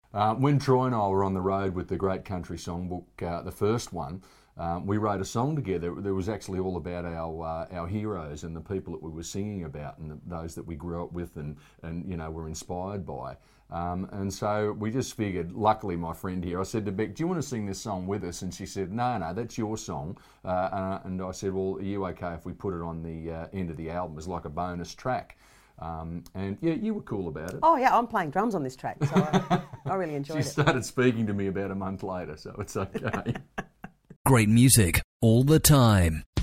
When Troy and I were on the road with the Great Country Songbook, the first one, we wrote a song together. There was actually all about our heroes and the people that we were singing about, and those that we grew up with and were inspired by. And so we just figured, luckily my friend here, I said to Beck, do you want to sing this song with us? And she said, no, that's your song. And I said, well, are you okay if we put it on the end of the album as like a bonus track? And yeah, you were cool about it. Oh yeah, I'm playing drums on this track, so I really enjoyed it. She started speaking to me about a month later, so it's okay. Great music all the time.